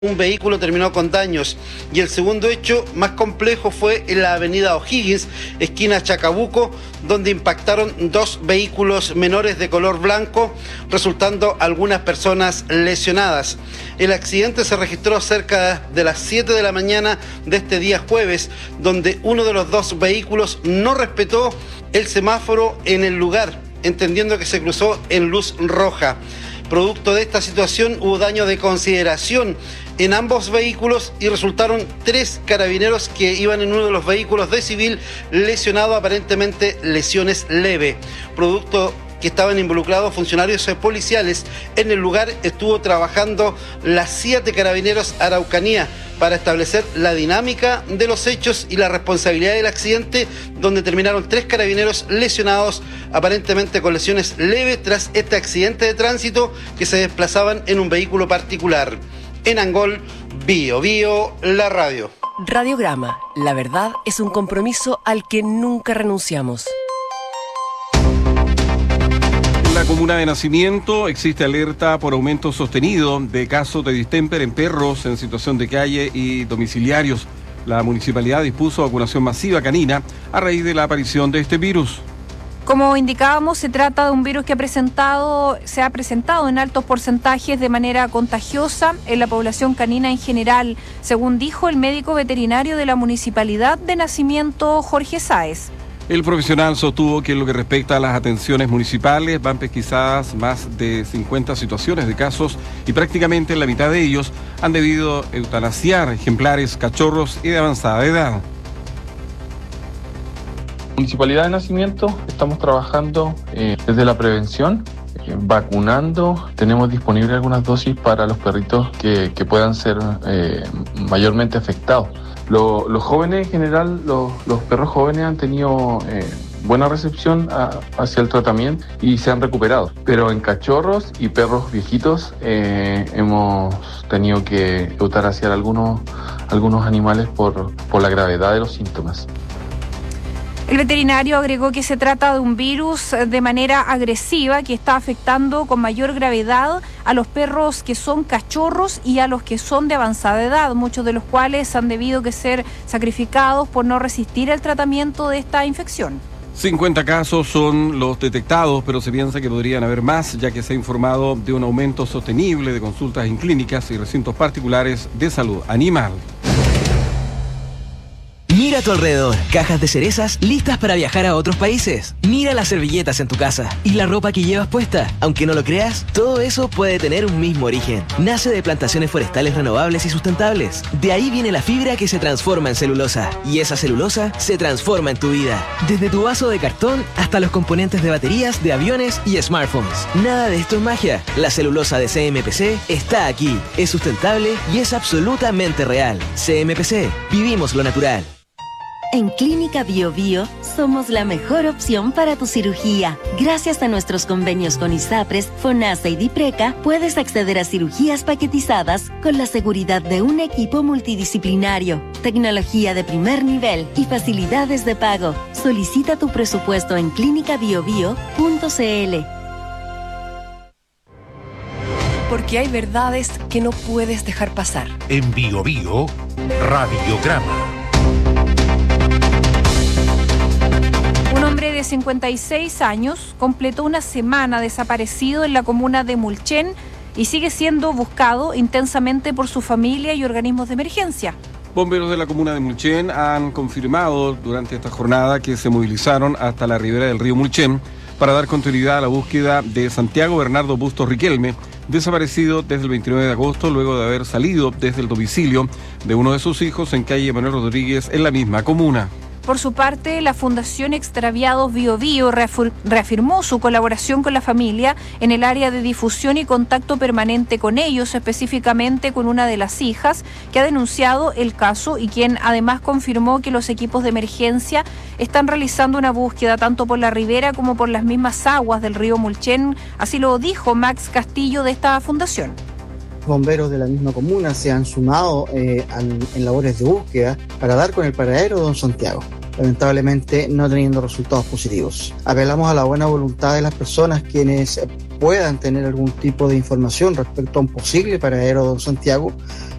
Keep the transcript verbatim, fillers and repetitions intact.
Un vehículo terminó con daños y el segundo hecho más complejo fue en la avenida O'Higgins, esquina Chacabuco, donde impactaron dos vehículos menores de color blanco, resultando algunas personas lesionadas. El accidente se registró cerca de las siete de la mañana de este día jueves, donde uno de los dos vehículos no respetó el semáforo en el lugar, entendiendo que se cruzó en luz roja. Producto de esta situación hubo daño de consideración en ambos vehículos y resultaron tres carabineros que iban en uno de los vehículos de civil lesionados, aparentemente lesiones leves. Producto que estaban involucrados funcionarios policiales. En el lugar estuvo trabajando las siete Carabineros Araucanía para establecer la dinámica de los hechos y la responsabilidad del accidente, donde terminaron tres carabineros lesionados, aparentemente con lesiones leves, tras este accidente de tránsito que se desplazaban en un vehículo particular. En Angol, Bio Bio, la radio. Radiograma, la verdad es un compromiso al que nunca renunciamos. En la comuna de Nacimiento existe alerta por aumento sostenido de casos de distemper en perros en situación de calle y domiciliarios. La municipalidad dispuso vacunación masiva canina a raíz de la aparición de este virus. Como indicábamos, se trata de un virus que ha presentado, se ha presentado en altos porcentajes de manera contagiosa en la población canina en general, según dijo el médico veterinario de la Municipalidad de Nacimiento, Jorge Sáez. El profesional sostuvo que en lo que respecta a las atenciones municipales van pesquisadas más de cincuenta situaciones de casos y prácticamente la mitad de ellos han debido eutanasiar ejemplares cachorros y de avanzada edad. Municipalidad de Nacimiento, estamos trabajando eh, desde la prevención, eh, vacunando. Tenemos disponibles algunas dosis para los perritos que, que puedan ser eh, mayormente afectados. Lo, los jóvenes en general, los, los perros jóvenes han tenido eh, buena recepción a, hacia el tratamiento y se han recuperado. Pero en cachorros y perros viejitos eh, hemos tenido que eutanasiar algunos, algunos animales por, por la gravedad de los síntomas. El veterinario agregó que se trata de un virus de manera agresiva que está afectando con mayor gravedad a los perros que son cachorros y a los que son de avanzada edad, muchos de los cuales han debido que ser sacrificados por no resistir el tratamiento de esta infección. cincuenta casos son los detectados, pero se piensa que podrían haber más, ya que se ha informado de un aumento sostenible de consultas en clínicas y recintos particulares de salud animal. Mira a tu alrededor, cajas de cerezas listas para viajar a otros países. Mira las servilletas en tu casa y la ropa que llevas puesta. Aunque no lo creas, todo eso puede tener un mismo origen. Nace de plantaciones forestales renovables y sustentables. De ahí viene la fibra que se transforma en celulosa. Y esa celulosa se transforma en tu vida. Desde tu vaso de cartón hasta los componentes de baterías, de aviones y smartphones. Nada de esto es magia. La celulosa de C M P C está aquí. Es sustentable y es absolutamente real. C M P C. Vivimos lo natural. En Clínica Bio Bio somos la mejor opción para tu cirugía. Gracias a nuestros convenios con ISAPRES, FONASA y DIPRECA, puedes acceder a cirugías paquetizadas con la seguridad de un equipo multidisciplinario, tecnología de primer nivel y facilidades de pago. Solicita tu presupuesto en clínica bio bio punto c l. Porque hay verdades que no puedes dejar pasar. En Bio Bio, Radiograma. Un hombre de cincuenta y seis años completó una semana desaparecido en la comuna de Mulchen y sigue siendo buscado intensamente por su familia y organismos de emergencia. Bomberos de la comuna de Mulchen han confirmado durante esta jornada que se movilizaron hasta la ribera del río Mulchen para dar continuidad a la búsqueda de Santiago Bernardo Bustos Riquelme, desaparecido desde el veintinueve de agosto luego de haber salido desde el domicilio de uno de sus hijos en calle Manuel Rodríguez en la misma comuna. Por su parte, la Fundación Extraviados Bio Bio reafirmó su colaboración con la familia en el área de difusión y contacto permanente con ellos, específicamente con una de las hijas que ha denunciado el caso y quien además confirmó que los equipos de emergencia están realizando una búsqueda tanto por la ribera como por las mismas aguas del río Mulchen. Así lo dijo Max Castillo de esta fundación. Bomberos de la misma comuna se han sumado eh, an, en labores de búsqueda para dar con el paradero de don Santiago, lamentablemente no teniendo resultados positivos. Apelamos a la buena voluntad de las personas quienes puedan tener algún tipo de información respecto a un posible paradero de don Santiago